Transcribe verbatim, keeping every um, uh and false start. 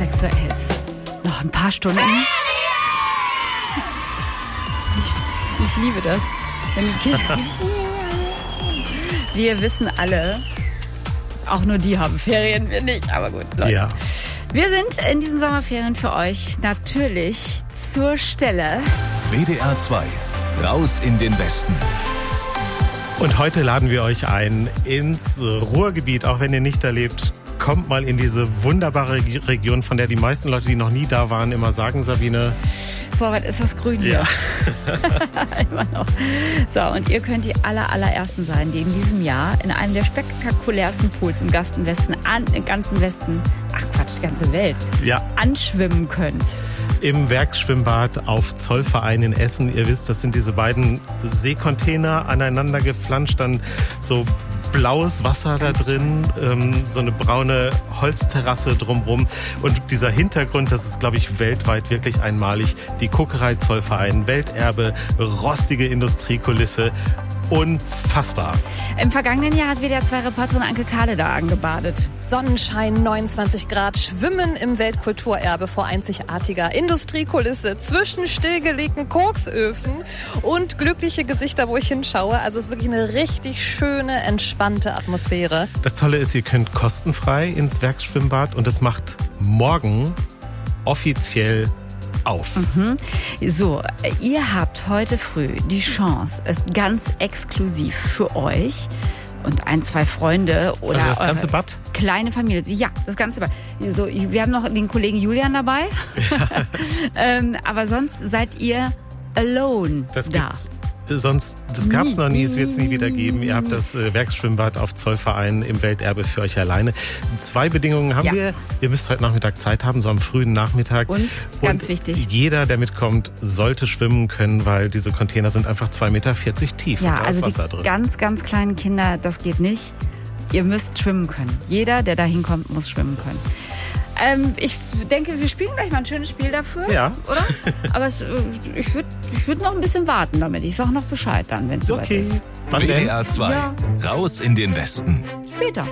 sechs Uhr elf. Noch ein paar Stunden. Ich, ich liebe das. Wenn die Kinder wir wissen alle, auch nur die haben Ferien, wir nicht. Aber gut, Leute. Ja. Wir sind in diesen Sommerferien für euch natürlich zur Stelle. W D R zwei. Raus in den Westen. Und heute laden wir euch ein ins Ruhrgebiet, auch wenn ihr nicht da lebt. Kommt mal in diese wunderbare Region, von der die meisten Leute, die noch nie da waren, immer sagen, Sabine. Boah, was ist das grün hier? Ja. Immer noch. So, und ihr könnt die aller, allerersten sein, die in diesem Jahr in einem der spektakulärsten Pools im ganzen Westen, an, im ganzen Westen, ach Quatsch, die ganze Welt, ja. anschwimmen könnt. Im Werksschwimmbad auf Zollverein in Essen. Ihr wisst, das sind diese beiden Seekontainer aneinander geflanscht, dann so blaues Wasser da drin, ähm, so eine braune Holzterrasse drumrum. Und dieser Hintergrund, das ist, glaube ich, weltweit wirklich einmalig. Die Kokerei Zollverein, Welterbe, rostige Industriekulisse. Unfassbar. Im vergangenen Jahr hat W D R zwei Reporterin Anke Kahle da angebadet. Sonnenschein, neunundzwanzig Grad, Schwimmen im Weltkulturerbe vor einzigartiger Industriekulisse zwischen stillgelegten Koksöfen und glückliche Gesichter, wo ich hinschaue. Also es ist wirklich eine richtig schöne, entspannte Atmosphäre. Das Tolle ist, ihr könnt kostenfrei ins Werksschwimmbad und es macht morgen offiziell auf. Mhm. So, ihr habt heute früh die Chance, es ganz exklusiv für euch und ein, zwei Freunde oder also das ganze Bad? Kleine Familie. Ja, das ganze Bad. So, wir haben noch den Kollegen Julian dabei. Ja. ähm, aber sonst seid ihr alone das da. Gibt's. Sonst, das gab es noch nie, es wird es nie wieder geben. Ihr habt das äh, Werksschwimmbad auf Zollverein im Welterbe für euch alleine. Zwei Bedingungen haben ja. wir. Ihr müsst heute Nachmittag Zeit haben, so am frühen Nachmittag. Und, ganz Und wichtig, jeder, der mitkommt, sollte schwimmen können, weil diese Container sind einfach zwei Meter vierzig tief. Ja, und da also ist Wasser die drin. ganz, ganz kleinen Kinder, das geht nicht. Ihr müsst schwimmen können. Jeder, der da hinkommt, muss schwimmen können. Ähm, ich denke, wir spielen gleich mal ein schönes Spiel dafür, ja. oder? Aber es, ich würde ich würd noch ein bisschen warten damit. Ich sag noch Bescheid dann, wenn es soweit okay. ist. W D R zwei. Ja. Raus in den Westen. Später.